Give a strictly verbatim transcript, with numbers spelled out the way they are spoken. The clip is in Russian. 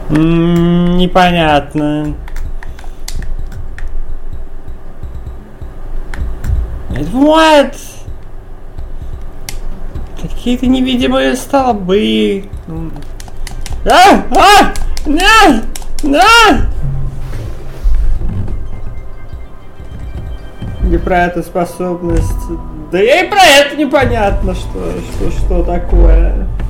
М, непонятно. Вот. Какие-то невидимые столбы. А! А! На! На! Не про эту способность. Да и про это непонятно, что, что, что такое.